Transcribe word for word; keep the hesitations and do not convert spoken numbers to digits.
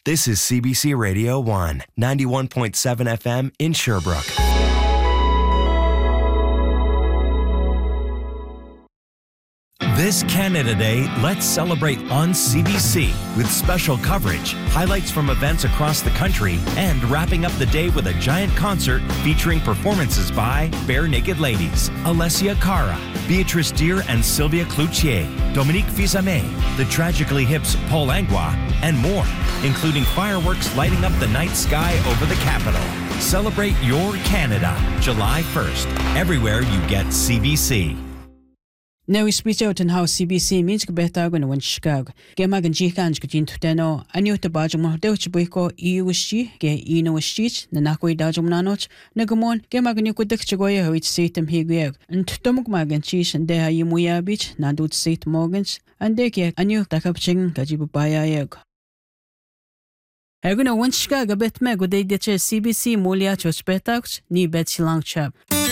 This is C B C Radio one, ninety-one point seven F M in Sherbrooke. This Canada Day, let's celebrate on C B C with special coverage, highlights from events across the country, and wrapping up the day with a giant concert featuring performances by Bare Naked Ladies, Alessia Cara, Beatrice Deer and Sylvia Cloutier, Dominique Fils-Aimé, the Tragically Hip's Paul Langlois, and more, including fireworks lighting up the night sky over the capital. Celebrate your Canada, July first, everywhere you get C B C. Now we speak out on how C B C means to better when one Chicago. Gemagan Jikan Katin Tuteno, and you to Bajamo Delchibuiko, E U S G, Gay Eno Stitch, Nanako Dajum Nanot, Nagamon, Gemagan you could Dexagoya, which seat them here, and Tomukmagan Cheese and Deha Yimuya Beach, Nandut Seat Morgans, and Deke, and you Takapching, Kajibubaya Egg. I'm going to one Chicago bet me good day, C B C Molia Church Betaux, Ni Betsy Long Chap.